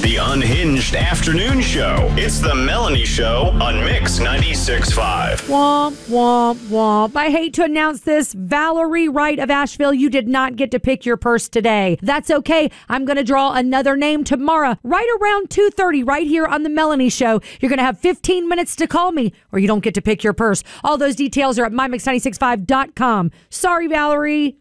The unhinged afternoon show. It's the Melanie Show on Mix 96.5. Womp, womp, womp. I hate to announce this. Valerie Wright of Asheville, you did not get to pick your purse today. That's okay. I'm going to draw another name tomorrow, right around 2:30, right here on the Melanie Show. You're going to have 15 minutes to call me, or you don't get to pick your purse. All those details are at mymix965.com. Sorry, Valerie.